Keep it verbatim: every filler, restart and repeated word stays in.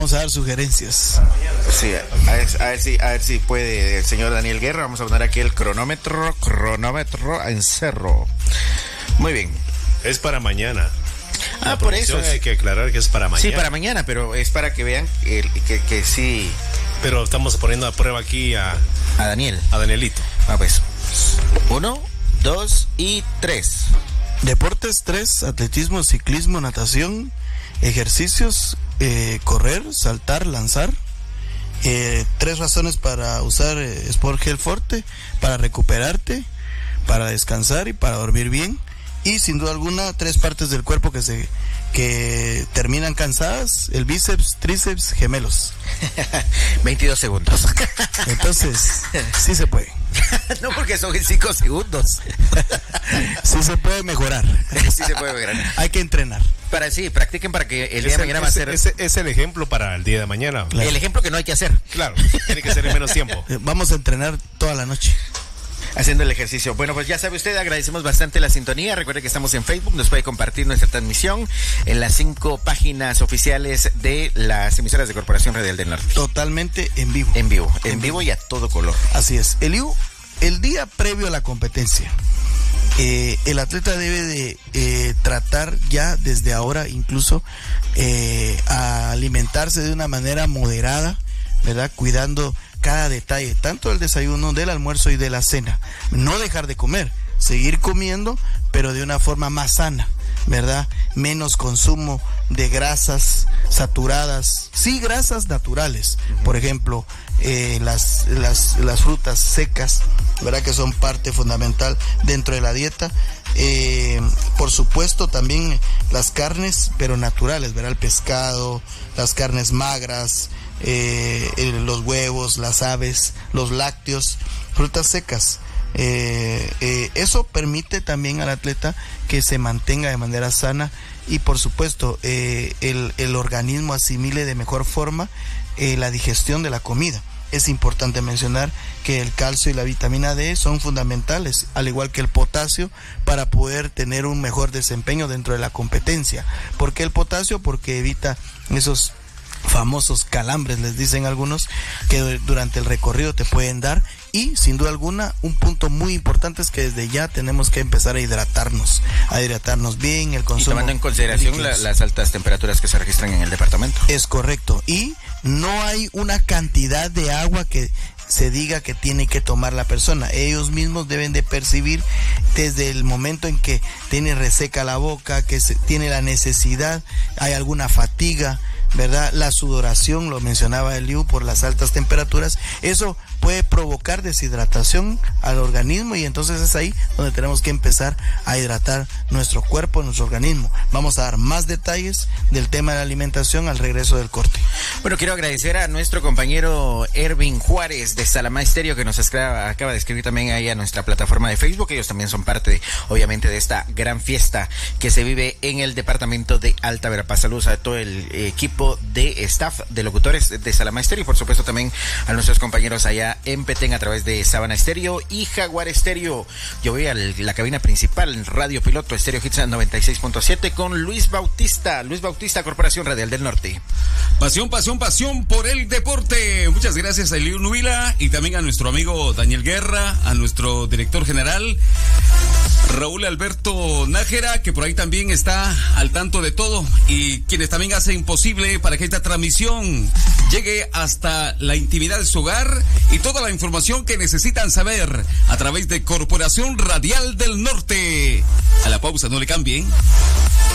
Vamos a dar sugerencias. Sí, a ver, a ver si, a ver si puede el señor Daniel Guerra. Vamos a poner aquí el cronómetro, cronómetro en cerro. Muy bien. Es para mañana. Ah, La por eso. Hay que aclarar que es para mañana. Sí, para mañana, pero es para que vean que, que, que sí. Pero estamos poniendo a prueba aquí a... A Daniel. A Danielito. Ah, pues. Uno, dos y tres. Deportes tres, atletismo, ciclismo, natación, ejercicios, eh, correr, saltar, lanzar. Eh, tres razones para usar eh, Sport Gel Forte: para recuperarte, para descansar y para dormir bien. Y sin duda alguna, tres partes del cuerpo que se que terminan cansadas: el bíceps, tríceps, gemelos. veintidós segundos. Entonces, sí se puede. No, porque son en cinco segundos. Sí se puede mejorar. Sí se puede mejorar. Hay que entrenar. Para sí, practiquen para que el día Ese, de mañana va a ser... Ese es el ejemplo para el día de mañana. Claro. El ejemplo que no hay que hacer. Claro, tiene que ser en menos tiempo. Vamos a entrenar toda la noche haciendo el ejercicio. Bueno, pues ya sabe usted, agradecemos bastante la sintonía. Recuerde que estamos en Facebook, nos puede compartir nuestra transmisión en las cinco páginas oficiales de las emisoras de Corporación Radial del Norte. Totalmente en vivo. En vivo, en, en vivo, vivo y a todo color. Así es. Eliu, el día previo a la competencia, eh, el atleta debe de eh, tratar ya desde ahora incluso eh, a alimentarse de una manera moderada, ¿verdad? Cuidando cada detalle, tanto del desayuno, del almuerzo y de la cena. No dejar de comer, seguir comiendo, pero de una forma más sana, ¿verdad? Menos consumo de grasas saturadas, sí, grasas naturales. Uh-huh. Por ejemplo, eh, las, las, las frutas secas, ¿verdad? Que son parte fundamental dentro de la dieta. Eh, por supuesto, también las carnes, pero naturales, ¿verdad? El pescado, las carnes magras, Eh, eh, los huevos, las aves, los lácteos, frutas secas. Eh, eh, eso permite también al atleta que se mantenga de manera sana y por supuesto eh, el, el organismo asimile de mejor forma eh, la digestión de la comida. Es importante mencionar que el calcio y la vitamina D son fundamentales, al igual que el potasio, para poder tener un mejor desempeño dentro de la competencia. ¿Por qué el potasio? Porque evita esos famosos calambres, les dicen algunos, que durante el recorrido te pueden dar. Y sin duda alguna, un punto muy importante es que desde ya tenemos que empezar a hidratarnos, a hidratarnos bien, el consumo. Y tomando en consideración la, las altas temperaturas que se registran en el departamento. Es correcto. Y no hay una cantidad de agua que se diga que tiene que tomar la persona. Ellos mismos deben de percibir desde el momento en que tiene reseca la boca, que se, tiene la necesidad, hay alguna fatiga, ¿verdad? La sudoración, lo mencionaba Eliu, por las altas temperaturas, eso puede provocar deshidratación al organismo y entonces es ahí donde tenemos que empezar a hidratar nuestro cuerpo, nuestro organismo. Vamos a dar más detalles del tema de la alimentación al regreso del corte. Bueno, quiero agradecer a nuestro compañero Ervin Juárez de Salamá Estéreo, que nos escriba, acaba de escribir también ahí a nuestra plataforma de Facebook. Ellos también son parte, obviamente, de esta gran fiesta que se vive en el departamento de Alta Verapaz. Saludos a todo el equipo de staff, de locutores de Salamá Estéreo y por supuesto también a nuestros compañeros allá en Petén a través de Sabana Estéreo y Jaguar Estéreo. Yo voy a la cabina principal, Radio Piloto Estéreo Hits noventa y seis punto siete con Luis Bautista. Luis Bautista, Corporación Radial del Norte. Pasión, pasión, pasión por el deporte. Muchas gracias a Eliu Nubila y también a nuestro amigo Daniel Guerra, a nuestro director general Raúl Alberto Nájera, que por ahí también está al tanto de todo y quienes también hacen posible para que esta transmisión llegue hasta la intimidad de su hogar y toda la información que necesitan saber a través de Corporación Radial del Norte. A la pausa, no le cambien.